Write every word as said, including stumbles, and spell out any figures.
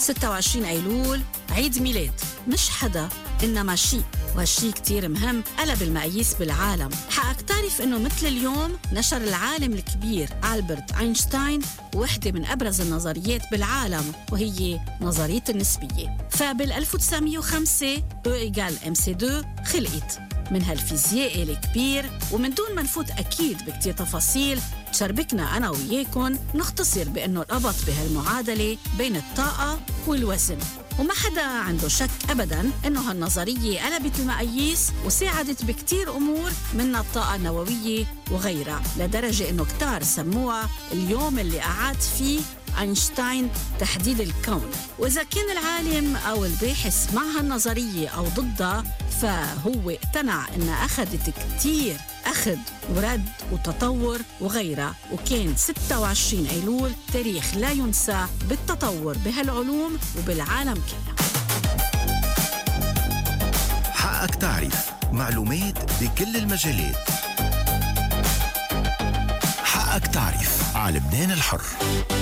ستة وعشرين أيلول عيد ميلاد مش حدا إنما شيء، وهالشي كتير مهم قلب المقاييس بالعالم. حقك تعرف إنه مثل اليوم نشر العالم الكبير ألبرت أينشتاين وحدة من أبرز النظريات بالعالم، وهي نظرية النسبية. فبال ألف وتسعمية وخمسة E إيجال إم سي اثنين خلقت من هالفيزيائي الكبير. ومن دون ما نفوت أكيد بكتير تفاصيل، تشربكنا أنا وياكن نختصر بأنه الربط بهالمعادلة بين الطاقة والوزن، وما حدا عنده شك أبداً أنه هالنظرية قلبت المقاييس وساعدت بكتير أمور منها الطاقة النووية وغيرها، لدرجة أنه كتار سموها اليوم اللي أعاد فيه أينشتاين تحديد الكون. وإذا كان العالم أو الباحث مع هالنظرية أو ضدها، فهو اقتنع أنها أخذت كتير أخذ ورد وتطور وغيرها. وكان ستة وعشرين أيلول تاريخ لا ينسى بالتطور بهالعلوم وبالعالم كله. حقك تعرف معلومات بكل المجالات. حقك تعرف على لبنان الحر.